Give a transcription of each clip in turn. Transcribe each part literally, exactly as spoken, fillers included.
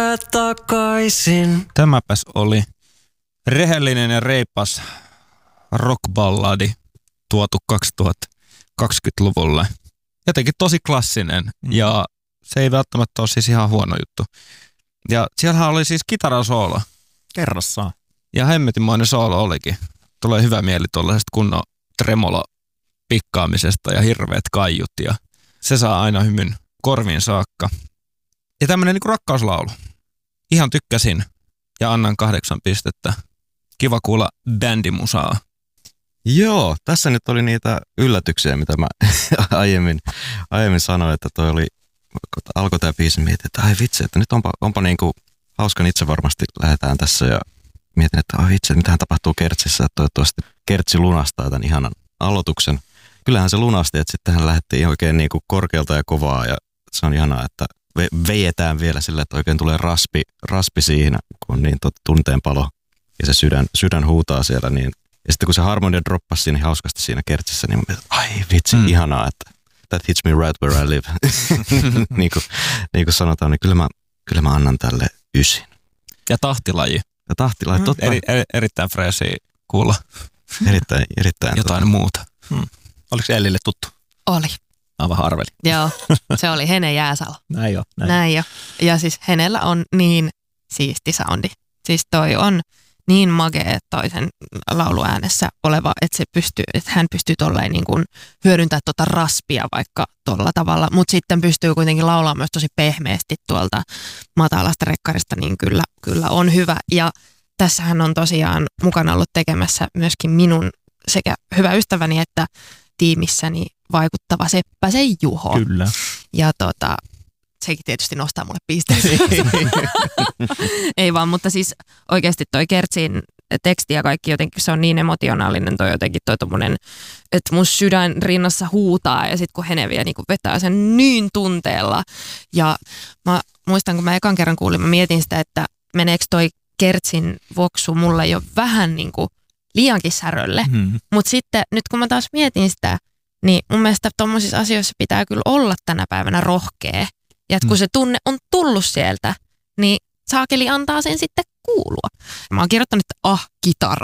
jää takaisin. Tämäpäs oli rehellinen ja reipas rockballadi tuotu kaksituhattakaksikymmentäluvulle. Jotenkin tosi klassinen mm. ja se ei välttämättä ole siis ihan huono juttu. Ja siellähän oli siis kitarasoolo. Kerrassaan. Ja hemmetimoinen soolo olikin. Tulee hyvä mieli tuollaisesta kunnon tremolo pikkaamisesta ja hirveät kaiut ja se saa aina hymyn korviin saakka. Ja tämmönen niinku rakkauslaulu. Ihan tykkäsin ja annan kahdeksan pistettä. Kiva kuulla bändimusaa. Joo, tässä nyt oli niitä yllätyksiä, mitä mä aiemmin, aiemmin sanoin, että toi oli, kun alkoi tää biisi, mietin, että ai vitsi, että nyt onpa, onpa niinku hauskan itse varmasti lähdetään tässä ja mietin, että ai vitsi, että mitähän tapahtuu Kertsissä, että toivottavasti Kertsi lunastaa tämän ihanan aloituksen. Kyllähän se lunasti, että sitten hän lähdettiin oikein niinku korkealta ja kovaa ja se on ihanaa, että vejetään vielä sillä, että oikein tulee raspi, raspi siihen, kun on niin tunteen palo ja se sydän, sydän huutaa siellä. Niin. Ja sitten kun se harmonia droppasi siinä hauskasti siinä Kertsissä, niin mä mietin, ai vitsi, mm. ihanaa, että that hits me right where I live. niin, kuin, niin kuin sanotaan, niin kyllä mä, kyllä mä annan tälle ysin. Ja tahtilaji. Ja tahtilaji, mm. totta. Eri, eri, erittäin freesiä kuulla. erittäin, erittäin. Jotain tota. muuta. Hmm. Oliko se Ellille tuttu? Oli. Aivan arveli. Joo, se oli Hene Jääsalo. Näin jo. Näin, näin jo. Ja siis Henellä on niin siisti soundi. Siis toi on niin magee toisen lauluäänessä oleva, että, se pystyy, että hän pystyy tolleen niin kuin hyödyntämään tota raspia vaikka tolla tavalla, mutta sitten pystyy kuitenkin laulamaan myös tosi pehmeästi tuolta matalasta rekkarista, niin kyllä, kyllä on hyvä. Ja tässähän on tosiaan mukana ollut tekemässä myöskin minun sekä hyvä ystäväni että tiimissäni vaikuttava Seppäsen Juho. Kyllä. Ja tota, sekin tietysti nostaa mulle pisteitä. Ei vaan, mutta siis oikeasti toi Kertsin teksti ja kaikki jotenkin, se on niin emotionaalinen toi jotenkin toi tommonen, että mun sydän rinnassa huutaa ja sit kun Hene vielä niin vetää sen niin tunteella. Ja mä muistan, kun mä ekan kerran kuulin, mä mietin sitä, että meneekö toi Kertsin voksu mulle jo vähän niin kuin liiankin särölle. Mm-hmm. Mutta sitten nyt kun mä taas mietin sitä, niin mun mielestä tommosissa asioissa pitää kyllä olla tänä päivänä rohkea. Ja että kun se tunne on tullut sieltä, niin saakeli antaa sen sitten kuulua. Mä oon kirjoittanut, että ah, kitara.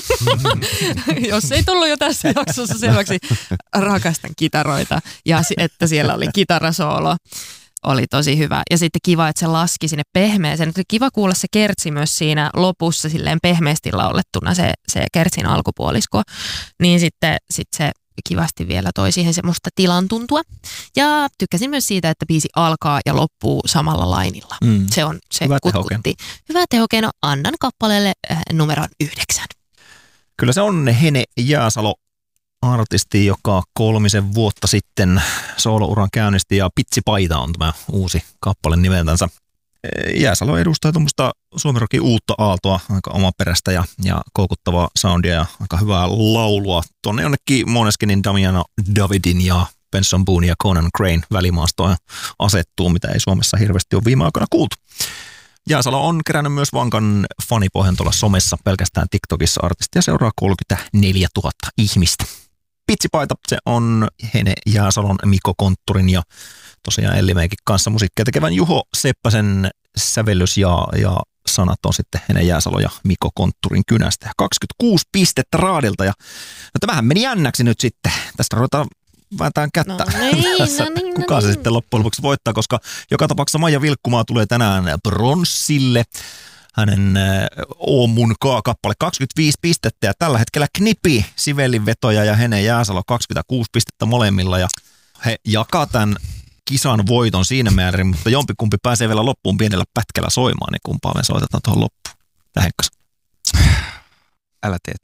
Mm-hmm. Jos ei tullut jo tässä jaksossa selväksi, rakastan kitaroita. Ja että siellä oli kitarasoolo. Oli tosi hyvä. Ja sitten kiva, että se laski sinne pehmeeseen. Oli kiva kuulla se Kertsi myös siinä lopussa silleen pehmeästi laulettuna se, se Kertsin alkupuolisko. Niin sitten sit se kivasti vielä toi siihen semmoista tilan tuntua. Ja tykkäsin myös siitä, että biisi alkaa ja loppuu samalla lainilla. Mm. Se on se hyvä kutkutti. Hyvä tehokeino. Annan kappaleelle äh, numeron yhdeksän. Kyllä se on Hene Jääsalo. Artisti, joka kolmisen vuotta sitten soolouran käynnisti ja Pitsipaita on tämä uusi kappale nimeltänsä. Jääsalo edustaa tuommoista suomirokin uutta aaltoa, aika omaperäistä ja, ja koukuttavaa soundia ja aika hyvää laulua. Tuonne jonnekin Måneskinin Damiano Davidin ja Benson Boone ja Conan Crane välimaastoon asettuu, mitä ei Suomessa hirveästi ole viime aikoina kuultu. Jääsalo on kerännyt myös vankan fanipohjan tuolla somessa, pelkästään TikTokissa artistia seuraa kolmekymmentäneljätuhatta ihmistä. Pitsipaita, se on Hene Jääsalon, Mikko Kontturin ja tosiaan Ellimeikin kanssa musiikkia tekevän Juho Seppäsen sävellys ja, ja sanat on sitten Hene Jääsalo ja Mikko Kontturin kynästä. kaksikymmentäkuusi pistettä raadilta ja no tämähän meni jännäksi nyt sitten. Tästä ruvetaan vääntään kättä. No niin, Tässä, no niin, kuka no se niin. sitten loppujen lopuksi voittaa, koska joka tapauksessa Maija Vilkkumaa tulee tänään bronssille. Hänen Oomun K-kappale kaksikymmentäviisi pistettä ja tällä hetkellä Knipi, Sivellin vetoja ja Hene Jääsalo kaksikymmentäkuusi pistettä molemmilla ja he jakaa tämän kisan voiton siinä määrin, mutta jompikumpi pääsee vielä loppuun pienellä pätkällä soimaan, niin kumpaa me soitetaan tuohon loppuun. Ja Henkkas. Älä tee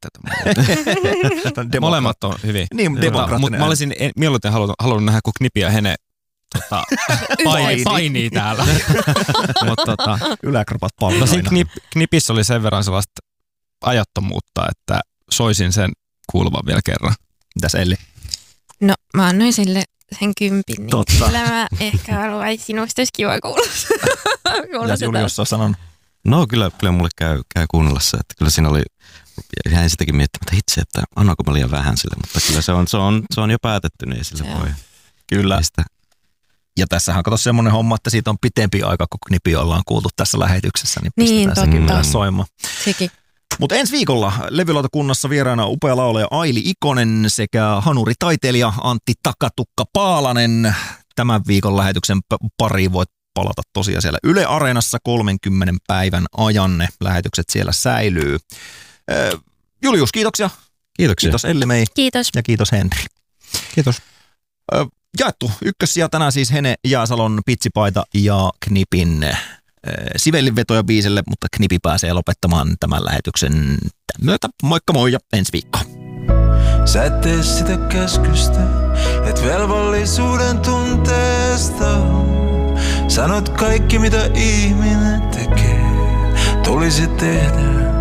tätä. Molemmat on hyvin. Niin, demokraattinen. Mä olisin mieluiten halunnut, halunnut nähdä, kun Knipi ja Hene tota, painii, painii täällä. Mut, tota, Yläkropat paljon. No siinä knip, Knipissä oli sen verran sellaista ajattomuutta, että soisin sen kuuluvan vielä kerran. Mitäs Elli? No mä annoin sille sen kympin, niin Totta. kyllä mä ehkä haluaisin sinusta olisi kiva kuulla. Mitäs Juli jossain sanon? No kyllä, kyllä mulle käy, käy kuunnella se, että kyllä siinä oli, jäin sitäkin miettimään, itse, että annaanko mä liian vähän sille, mutta kyllä se on, se on, se on jo päätetty, niin ei sille voi. Kyllä. Sitä. Ja tässähän kato semmoinen homma, että siitä on pitempi aika, kun Knipi ollaan kuultu tässä lähetyksessä, niin Niin, pistetään sekin totta. vielä soimaan. Sekin. Mutta ensi viikolla levylautakunnassa vieraana upea laulaja Aili Ikonen sekä hanuritaiteilija Antti Takatukka Paalanen. Tämän viikon lähetyksen pariin voit palata tosiaan siellä Yle Areenassa kolmenkymmenen päivän ajan. Ne lähetykset siellä säilyy. Äh, Julius, kiitoksia. Kiitoksia. Kiitos Elli-Mei Kiitos. ja kiitos Henri. Kiitos. Äh, jaettu ykkössiä tänään siis Hene Jääsalon Pitsipaita ja Knipin äh, sivellinvetoja biiselle, mutta Knipi pääsee lopettamaan tämän lähetyksen tämän myötä. Moikka moi ja ensi viikkoon. Sä et tee sitä käskystä, et velvollisuuden tunteesta. Sanot kaikki mitä ihminen tekee, tulisi tehdä.